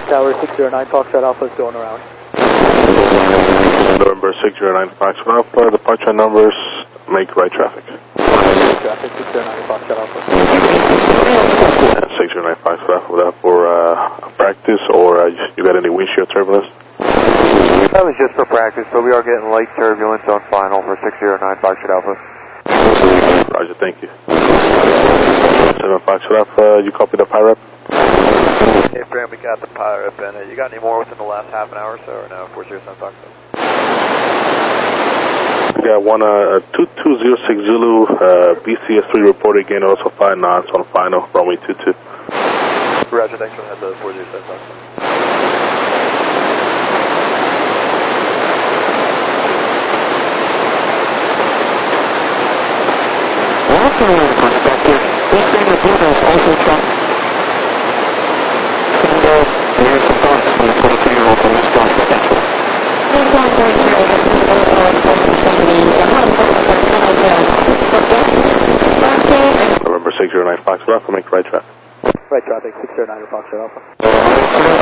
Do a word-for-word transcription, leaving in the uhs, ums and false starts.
Tower six zero nine, Foxtrot Alpha is going around. November six zero nine, Foxtrot Alpha, departure numbers, make right traffic. Traffic six zero nine, Foxtrot Alpha. And six zero nine, Foxtrot Alpha, was that for uh, practice or uh, you got any windshield turbulence? That was just for practice, but we are getting light turbulence on final for six zero nine, Foxtrot Alpha. Roger, thank you. seven Foxtrot Alpha, you copy the PIREP? Hey, Fran, we got the PIREP in it. You got any more within the last half an hour or so, or no? four zero seven Foxtrot. We got one, uh, two two zero six Zulu, uh, B C S three reported again, also five knots on final, runway two two. Roger, thanks for that, the four zero seven Foxtrot. Perspective. This thing with Bluetooth also truck. Single, here's some thoughts from the twenty-two year old from this truck potential. November six zero nine, Foxtrot Alpha, make right traffic. Right traffic six zero nine, Foxtrot Alpha.